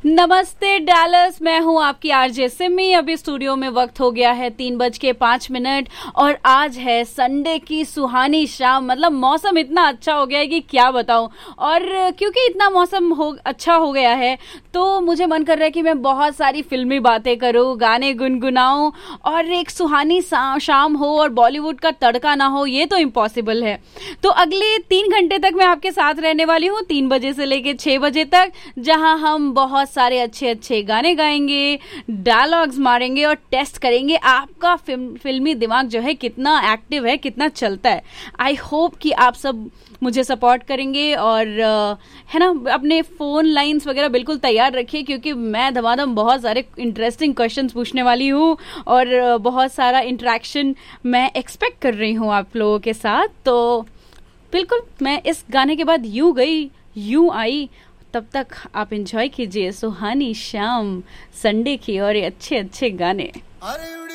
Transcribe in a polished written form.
नमस्ते डैलस, मैं हूँ आपकी आरजे सिमी। अभी स्टूडियो में वक्त हो गया है 3:05 और आज है संडे की सुहानी शाम। मतलब मौसम इतना अच्छा हो गया है कि क्या बताऊँ। और क्योंकि इतना मौसम अच्छा हो गया है तो मुझे मन कर रहा है कि मैं बहुत सारी फिल्मी बातें करूँ, गाने गुनगुनाऊँ और एक सुहानी शाम हो और बॉलीवुड का तड़का ना हो, ये तो इम्पॉसिबल है। तो अगले 3 घंटे तक मैं आपके साथ रहने वाली हूँ, 3 बजे से लेके 6 बजे तक, जहाँ हम बहुत सारे अच्छे अच्छे गाने गाएंगे, डायलॉग्स मारेंगे और टेस्ट करेंगे आपका फिल्मी दिमाग जो है कितना एक्टिव है, कितना चलता है। आई होप कि आप सब मुझे सपोर्ट करेंगे और है ना, अपने फ़ोन लाइंस वगैरह बिल्कुल तैयार रखिए क्योंकि मैं धमाधम बहुत सारे इंटरेस्टिंग क्वेश्चंस पूछने वाली हूँ और बहुत सारा इंटरेक्शन मैं एक्सपेक्ट कर रही हूँ आप लोगों के साथ। तो बिल्कुल मैं इस गाने के बाद यूं गई यूं आई। तब तक आप एंजॉय कीजिए सुहानी शाम संडे की और ये अच्छे अच्छे गाने।